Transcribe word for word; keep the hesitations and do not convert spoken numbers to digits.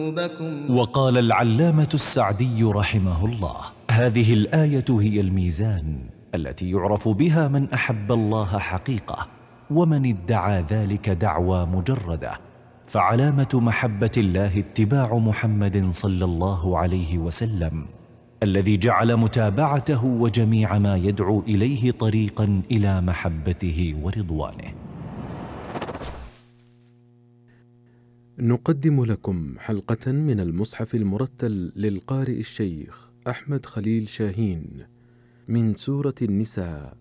وقال العلامة السعدي رحمه الله: هذه الآية هي الميزان التي يعرف بها من أحب الله حقيقة، ومن ادعى ذلك دعوى مجردة. فعلامة محبة الله اتباع محمد صلى الله عليه وسلم، الذي جعل متابعته وجميع ما يدعو إليه طريقا إلى محبته ورضوانه. نقدم لكم حلقة من المصحف المرتل للقارئ الشيخ أحمد خليل شاهين من سورة النساء